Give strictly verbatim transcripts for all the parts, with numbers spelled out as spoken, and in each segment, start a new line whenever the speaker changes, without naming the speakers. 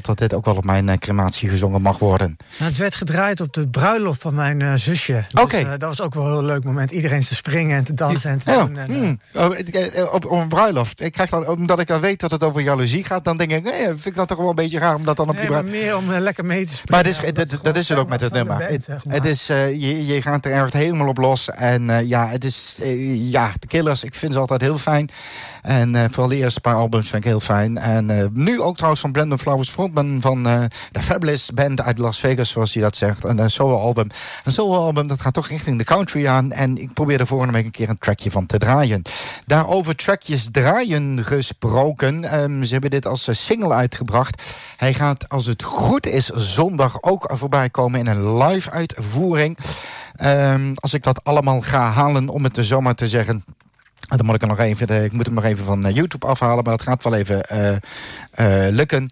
dat dit ook wel op mijn uh, crematie gezongen mag worden.
Nou, het werd gedraaid op de bruiloft van mijn uh, zusje. Dus,
Oké.
uh, dat was ook wel een heel leuk moment. Iedereen te springen en te dansen en te
ja.
doen. En, uh...
mm. oh, op, op een bruiloft. Ik krijg dan, omdat ik al weet dat het over jaloezie gaat, dan denk ik, nee, vind ik dat toch wel een beetje raar om dat dan op
nee,
die bruiloft...
meer om uh, lekker mee te springen.
Maar het is,
ja,
dat, dat, dat is het ook met het nummer.
Band,
het,
zeg maar.
het is, uh, je, je gaat er echt helemaal op los. En uh, ja, het is, uh, ja, de Killers, ik vind ze altijd heel fijn. En uh, vooral de eerste paar albums vind ik heel fijn. En uh, nu ook trouwens van Brandon Flowers, frontman van uh, de Fabulous Band uit Las Vegas, zoals hij dat zegt. Een, een solo-album. Een solo-album, dat gaat toch richting de country aan. En ik probeer er volgende week een keer een trackje van te draaien. Daarover trackjes draaien gesproken. Um, ze hebben dit als uh, single uitgebracht. Hij gaat, als het goed is, zondag ook voorbij komen in een live uitvoering. Um, als ik dat allemaal ga halen, om het er zomaar te zeggen... Dan moet ik, er nog even, ik moet hem nog even van YouTube afhalen, maar dat gaat wel even uh, uh, lukken.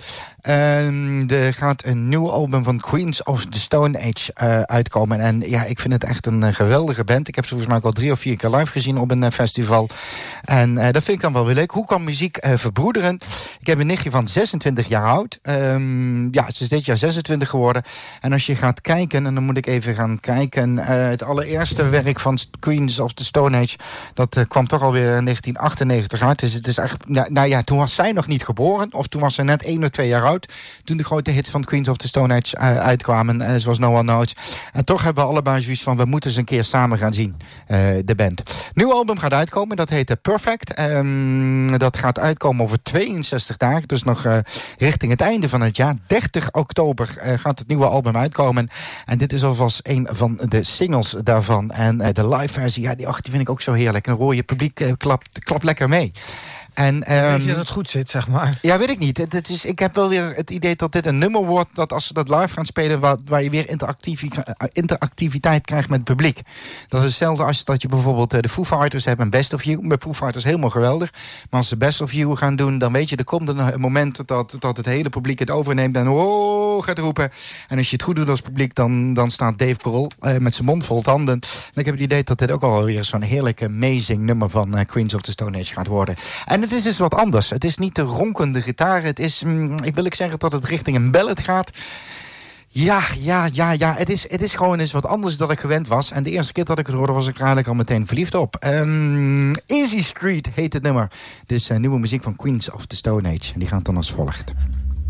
Uh, er gaat een nieuw album van Queens of the Stone Age uh, uitkomen. En ja, ik vind het echt een uh, geweldige band. Ik heb ze volgens mij ook al drie of vier keer live gezien op een uh, festival. En uh, dat vind ik dan wel weer leuk. Hoe kan muziek uh, verbroederen? Ik heb een nichtje van zesentwintig jaar oud. Um, ja, ze is dit jaar zesentwintig geworden. En als je gaat kijken, en dan moet ik even gaan kijken... Uh, het allereerste werk van Queens of the Stone Age... dat uh, kwam toch alweer in negentien achtennegentig uit. Dus het is echt... Nou, nou ja, toen was zij nog niet geboren. Of toen was ze net één of twee jaar oud. Toen de grote hits van Queens of the Stone Age uh, uitkwamen, uh, zoals No One Knows. En toch hebben we allebei zoiets van, we moeten eens een keer samen gaan zien, uh, de band. Nieuw album gaat uitkomen, dat heet uh, Perfect. Um, dat gaat uitkomen over tweeënzestig dagen, dus nog uh, richting het einde van het jaar. dertig oktober uh, gaat het nieuwe album uitkomen. En dit is alvast een van de singles daarvan. En uh, de live versie, ja, die, ach, die vind ik ook zo heerlijk. En dan hoor je publiek uh, klapt, klapt lekker mee. En, um,
weet je dat het goed zit, zeg maar?
Ja, weet ik niet. Het, het is, ik heb wel weer het idee dat dit een nummer wordt... dat als ze dat live gaan spelen... waar, waar je weer interactivi- interactiviteit krijgt met het publiek. Dat is hetzelfde als dat je bijvoorbeeld de Foo Fighters hebt... en Best of You. Met Foo Fighters helemaal geweldig. Maar als ze Best of You gaan doen... dan weet je, er komt een moment dat, dat het hele publiek het overneemt... en oh, gaat roepen. En als je het goed doet als publiek... dan, dan staat Dave Grohl uh, met zijn mond vol tanden. En ik heb het idee dat dit ook alweer zo'n heerlijk amazing nummer... van uh, Queens of the Stone Age gaat worden. En het is dus wat anders. Het is niet de ronkende gitaar. Het is, mm, ik wil ik zeggen dat het richting een ballad gaat. Ja, ja, ja, ja. Het is, het is gewoon eens wat anders dan ik gewend was. En de eerste keer dat ik het hoorde was ik er eigenlijk al meteen verliefd op. Um, Easy Street heet het nummer. Dus uh, nieuwe muziek van Queens of the Stone Age. En die gaat dan als volgt.